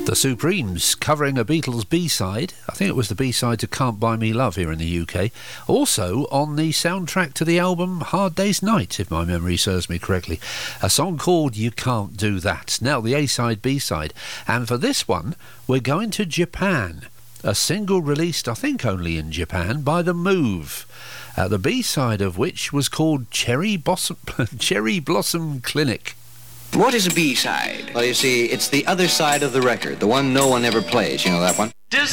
The Supremes covering a Beatles B-side. I think it was the B-side to Can't Buy Me Love here in the UK. Also on the soundtrack to the album Hard Day's Night, if my memory serves me correctly. A song called You Can't Do That. Now the A-side, B-side. And for this one, we're going to Japan. A single released, I think only in Japan, by The Move. The B-side of which was called Cherry Blossom Clinic. What is a B-side? Well, you see, it's the other side of the record, the one no one ever plays. You know that one?